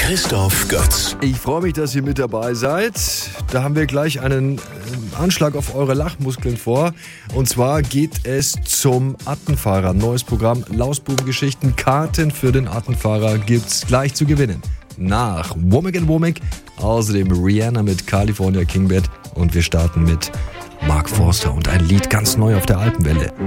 Christoph Götz. Ich freue mich, dass ihr mit dabei seid. Da haben wir gleich einen Anschlag auf eure Lachmuskeln vor. Und zwar geht es zum Attenfahrer. Neues Programm, Lausbubengeschichten. Karten für den Attenfahrer gibt's gleich zu gewinnen. Nach Womack & Womack, außerdem Rihanna mit California Kingbed. Und wir starten mit Mark Forster und ein Lied ganz neu auf der Alpenwelle.